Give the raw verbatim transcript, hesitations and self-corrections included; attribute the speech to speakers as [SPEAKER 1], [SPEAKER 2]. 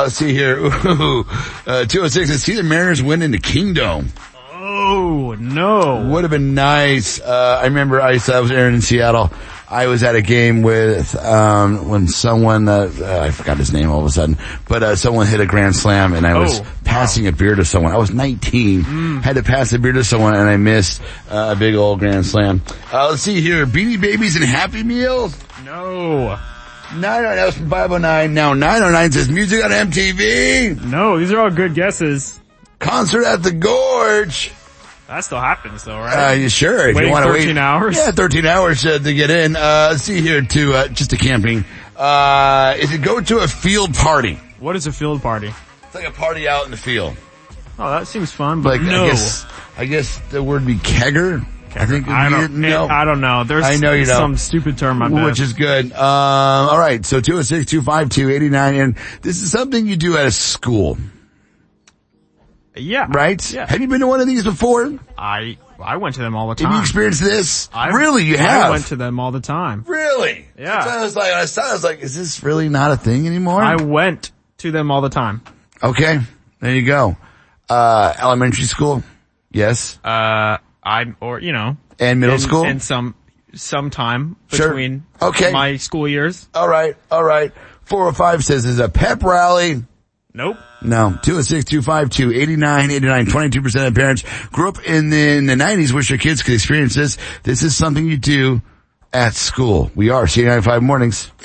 [SPEAKER 1] Uh, let's see here. Ooh, uh, two oh six, let's see the Mariners win in the Kingdome.
[SPEAKER 2] Oh, no.
[SPEAKER 1] Would have been nice. Uh, I remember I, I was airing in Seattle. I was at a game with, um, when someone, uh, uh, I forgot his name all of a sudden, but, uh, someone hit a grand slam and I was
[SPEAKER 2] oh,
[SPEAKER 1] passing
[SPEAKER 2] wow.
[SPEAKER 1] a beer to someone. I was nineteen, mm. had to pass a beer to someone and I missed, uh, a big old grand slam. Uh, let's see here. Beanie Babies and Happy Meals?
[SPEAKER 2] No.
[SPEAKER 1] nine oh nine, that was from five oh nine. Now nine oh nine says music on M T V.
[SPEAKER 2] No, these are all good guesses.
[SPEAKER 1] Concert at the Gorge.
[SPEAKER 2] That still happens though, right?
[SPEAKER 1] Uh, you sure? If
[SPEAKER 2] Waiting
[SPEAKER 1] you want to wait.
[SPEAKER 2] thirteen hours?
[SPEAKER 1] Yeah, thirteen hours uh, to get in. Uh, let's see here to, uh, just to camping. Uh, is it go to a field party?
[SPEAKER 2] What is a field party?
[SPEAKER 1] It's like a party out in the field.
[SPEAKER 2] Oh, that seems fun, but
[SPEAKER 1] Like,
[SPEAKER 2] no.
[SPEAKER 1] I guess, I guess the word would be kegger. I think
[SPEAKER 2] I don't,
[SPEAKER 1] no.
[SPEAKER 2] I don't know. There's
[SPEAKER 1] I know you don't.
[SPEAKER 2] some stupid term I bet.
[SPEAKER 1] Which is good. Um, all right. So two oh six, two five two, eight nine, and this is something you do at a school.
[SPEAKER 2] Yeah.
[SPEAKER 1] Right?
[SPEAKER 2] Yeah.
[SPEAKER 1] Have you been to one of these before?
[SPEAKER 2] I, I went to them all the time.
[SPEAKER 1] Have you experienced this?
[SPEAKER 2] I,
[SPEAKER 1] really? You have?
[SPEAKER 2] I went to them all the time.
[SPEAKER 1] Really?
[SPEAKER 2] Yeah.
[SPEAKER 1] That's what I was like, I saw it, I was like, is this really not a thing anymore?
[SPEAKER 2] I went to them all the time.
[SPEAKER 1] Okay. There you go. Uh, elementary school? Yes.
[SPEAKER 2] Uh, I, or, you know.
[SPEAKER 1] And middle
[SPEAKER 2] in,
[SPEAKER 1] school?
[SPEAKER 2] In some, some time
[SPEAKER 1] Sure.
[SPEAKER 2] between
[SPEAKER 1] Okay.
[SPEAKER 2] my school years.
[SPEAKER 1] All right. All right. four oh five says is a pep rally.
[SPEAKER 2] Nope.
[SPEAKER 1] No. two oh six, two five two, eight nine eight nine. twenty-two percent of parents grew up in the, in the nineties, wish their kids could experience this. This is something you do at school. We are C ninety-five Mornings.